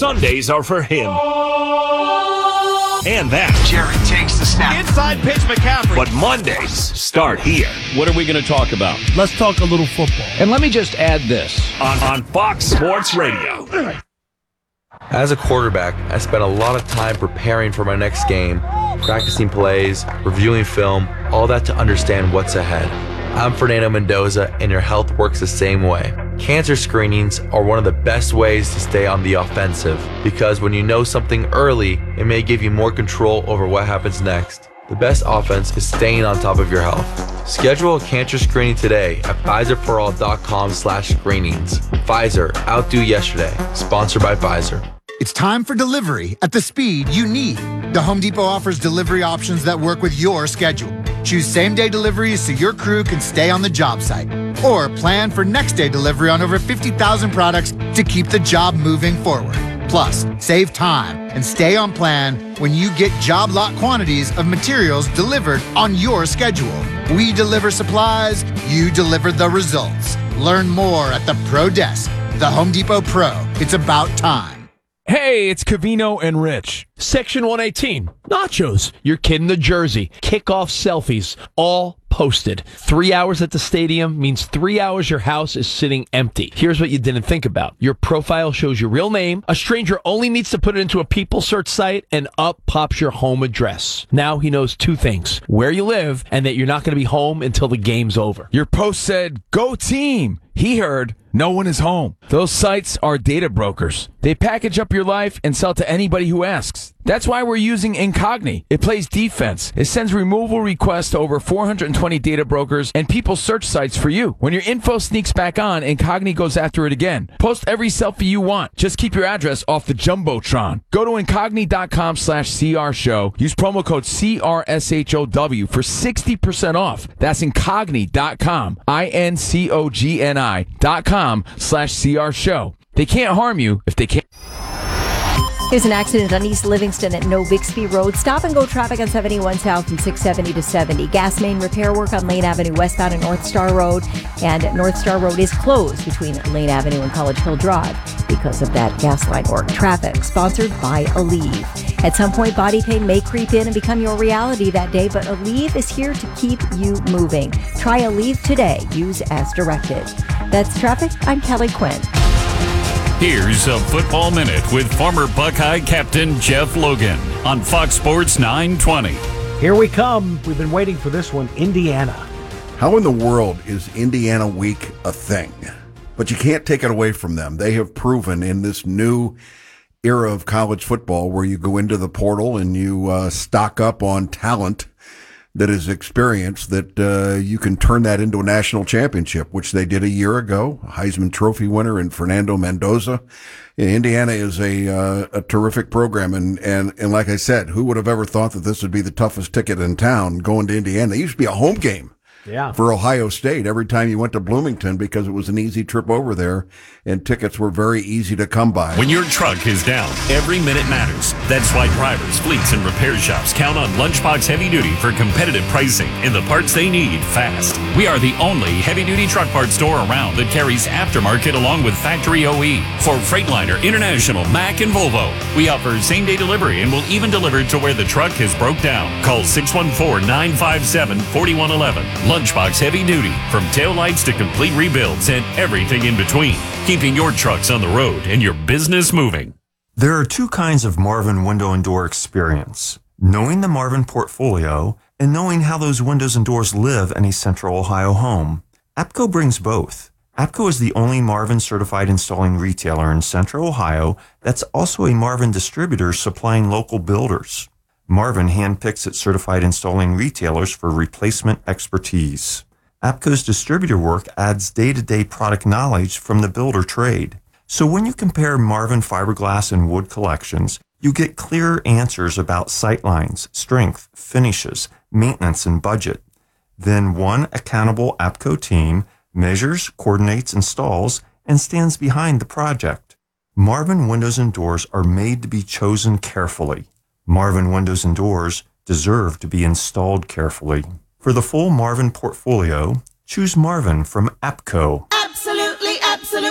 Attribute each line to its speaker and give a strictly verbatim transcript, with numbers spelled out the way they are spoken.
Speaker 1: Sundays are for him. And that.
Speaker 2: Jerry takes the snap.
Speaker 1: Inside pitch McCaffrey. But Mondays start here.
Speaker 3: What are we going to talk about?
Speaker 4: Let's talk a little football.
Speaker 3: And let me just add this.
Speaker 1: On, on Fox Sports Radio.
Speaker 5: As a quarterback, I spent a lot of time preparing for my next game, practicing plays, reviewing film, all that to understand what's ahead. I'm Fernando Mendoza, and your health works the same way. Cancer screenings are one of the best ways to stay on the offensive, because when you know something early, it may give you more control over what happens next. The best offense is staying on top of your health. Schedule a cancer screening today at Pfizer For All dot com slash screenings. Pfizer, outdo yesterday. Sponsored by Pfizer.
Speaker 6: It's time for delivery at the speed you need. The Home Depot offers delivery options that work with your schedule. Choose same-day deliveries so your crew can stay on the job site. Or plan for next-day delivery on over fifty thousand products to keep the job moving forward. Plus, save time and stay on plan when you get job lot quantities of materials delivered on your schedule. We deliver supplies, you deliver the results. Learn more at the Pro Desk. The Home Depot Pro. It's about time.
Speaker 4: Hey, it's Cavino and Rich.
Speaker 3: Section one eighteen.
Speaker 4: Nachos.
Speaker 3: Your kid in the jersey. Kickoff selfies. All posted. Three hours at the stadium means three hours your house is sitting empty. Here's what you didn't think about. Your profile shows your real name. A stranger only needs to put it into a people search site, and up pops your home address. Now he knows two things. Where you live, and that you're not going to be home until the game's over.
Speaker 7: Your post said, "Go team." He heard, "No one is home." Those sites are data brokers. They package up your life and sell to anybody who asks. That's why we're using Incogni. It plays defense. It sends removal requests to over four hundred twenty data brokers and people search sites for you. When your info sneaks back on, Incogni goes after it again. Post every selfie you want. Just keep your address off the Jumbotron. Go to Incogni.com slash CR show. Use promo code C R S H O W for sixty percent off. That's Incogni dot com. I N C O G N I dot com slash C R show. They can't harm you if they can't.
Speaker 8: There's an accident on East Livingston at No Bixby Road. Stop and go traffic on seventy-one South from six seventy to seventy. Gas main repair work on Lane Avenue westbound and North Star Road. And North Star Road is closed between Lane Avenue and College Hill Drive because of that gas line work. Traffic sponsored by Aleve. At some point, body pain may creep in and become your reality that day, but Aleve is here to keep you moving. Try Aleve today. Use as directed. That's traffic. I'm Kelly Quinn.
Speaker 9: Here's a Football Minute with former Buckeye captain Jeff Logan on Fox Sports nine twenty.
Speaker 10: Here we come. We've been waiting for this one. Indiana.
Speaker 11: How in the world is Indiana Week a thing? But you can't take it away from them. They have proven in this new era of college football where you go into the portal and you uh, stock up on talent that is experienced, that uh, you can turn that into a national championship, which they did a year ago. Heisman Trophy winner in Fernando Mendoza. Indiana is a uh, a terrific program, and, and and like I said, who would have ever thought that this would be the toughest ticket in town, going to Indiana? It used to be a home game.
Speaker 10: Yeah.
Speaker 11: For Ohio State every time you went to Bloomington, because it was an easy trip over there and tickets were very easy to come by.
Speaker 9: When your truck is down, every minute matters. That's why drivers, fleets, and repair shops count on Lunchbox Heavy Duty for competitive pricing and the parts they need fast. We are the only heavy-duty truck parts store around that carries aftermarket along with factory O E. For Freightliner, International, Mack, and Volvo, we offer same-day delivery and will even deliver to where the truck has broke down. Call six one four, nine five seven, four one one one. Lunchbox Heavy Duty, from taillights to complete rebuilds and everything in between, keeping your trucks on the road and your business moving.
Speaker 12: There are two kinds of Marvin window and door experience: knowing the Marvin portfolio and knowing how those windows and doors live in a Central Ohio home. APCO brings both. APCO is the only Marvin certified installing retailer in Central Ohio that's also a Marvin distributor supplying local builders. Marvin handpicks its certified installing retailers for replacement expertise. APCO's distributor work adds day-to-day product knowledge from the builder trade. So when you compare Marvin fiberglass and wood collections, you get clearer answers about sightlines, strength, finishes, maintenance, and budget. Then one accountable APCO team measures, coordinates, installs, and stands behind the project. Marvin windows and doors are made to be chosen carefully. Marvin windows and doors deserve to be installed carefully. For the full Marvin portfolio, choose Marvin from APCO.